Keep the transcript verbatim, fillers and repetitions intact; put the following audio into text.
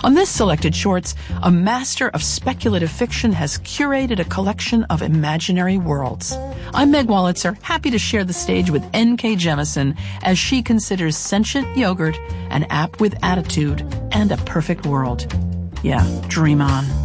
On this selected shorts, a master of speculative fiction has curated a collection of imaginary worlds. I'm Meg Wolitzer, happy to share the stage with N K Jemisin as she considers sentient yogurt, an app with attitude, and a perfect world. Yeah, dream on.